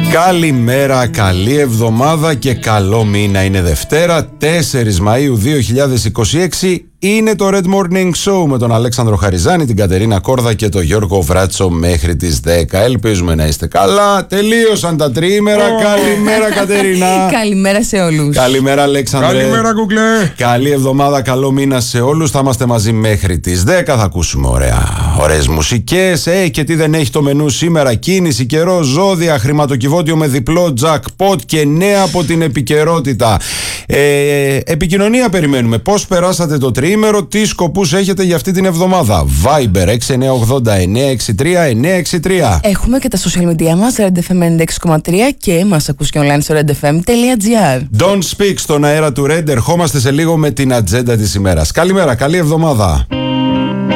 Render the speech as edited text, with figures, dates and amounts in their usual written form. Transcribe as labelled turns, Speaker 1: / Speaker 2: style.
Speaker 1: Καλημέρα, καλή εβδομάδα και καλό μήνα. Είναι Δευτέρα, 4 Μαΐου 2026. Είναι το Red Morning Show με τον Αλέξανδρο Χαριζάνη, την Κατερίνα Κόρδα και τον Γιώργο Βράτσο μέχρι τις 10. Ελπίζουμε να είστε καλά. Τελείωσαν τα τριήμερα. Καλημέρα, Κατερίνα.
Speaker 2: Καλημέρα σε όλους.
Speaker 1: Καλημέρα, Αλέξανδρε.
Speaker 3: Καλημέρα, Google.
Speaker 1: Καλή εβδομάδα, καλό μήνα σε όλους. Θα είμαστε μαζί μέχρι τις 10. Θα ακούσουμε ωραίες μουσικές. Και τι δεν έχει το μενού σήμερα? Κίνηση, καιρό, ζώδια, χρηματοκιβώτιο με διπλό jackpot και νέα από την επικαιρότητα. Επικοινωνία περιμένουμε. Πώς περάσατε το τριήμερο, τι σκοπούς έχετε για αυτή την εβδομάδα? Viber 6980-963-963.
Speaker 2: Έχουμε και τα social media μας, RedFM 96,3 και μας ακούς και online στο redfm.gr.
Speaker 1: Don't Speak στον αέρα του Red. Ερχόμαστε σε λίγο με την ατζέντα της ημέρας. Καλημέρα, καλή εβδομάδα.